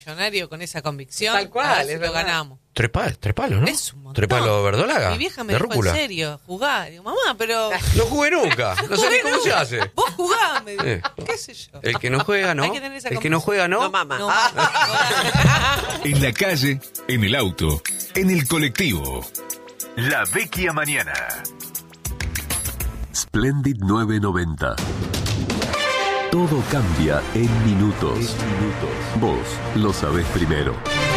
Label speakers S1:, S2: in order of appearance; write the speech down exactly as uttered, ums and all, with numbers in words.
S1: millonario con esa convicción.
S2: Tal cual,
S1: a ver si
S2: es
S1: lo
S2: verdad.
S1: ganamos.
S3: Tres, pa- tres palos, ¿no?
S1: Es un montón.
S3: Tres palos verdolaga.
S1: Mi vieja me
S3: de
S1: dijo
S3: rúcula.
S1: en serio, jugá. Digo, mamá, pero...
S3: No jugué nunca. No sé ni cómo se hace.
S1: Vos jugá, me dijo.
S3: Eh.
S1: ¿Qué sé yo?
S3: El que no juega, ¿no?
S1: Hay que tener esa
S3: El que no juega, ¿no?
S2: No, mamá.
S1: No,
S2: Ah.
S1: no,
S4: En la calle, en el auto, en el colectivo. La Vecchia Mañana.
S5: Splendid novecientos noventa. Todo cambia en minutos. Vos lo sabés primero.